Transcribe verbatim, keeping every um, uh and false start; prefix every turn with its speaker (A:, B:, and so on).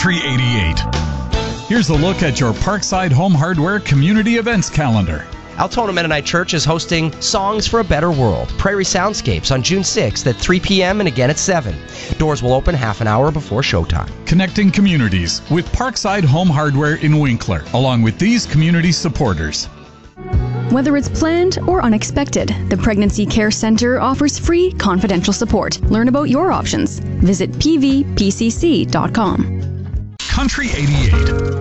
A: Country eighty-eight. Here's a look at your Parkside Home Hardware community events calendar.
B: Altona Mennonite Church is hosting Songs for a Better World, Prairie Soundscapes, on June sixth at three p.m. and again at seven. Doors will open half an hour before showtime.
A: Connecting communities with Parkside Home Hardware in Winkler, along with these community supporters.
C: Whether it's planned or unexpected, the Pregnancy Care Center offers free, confidential support. Learn about your options. Visit p v p c c dot com.
A: Country eighty-eight.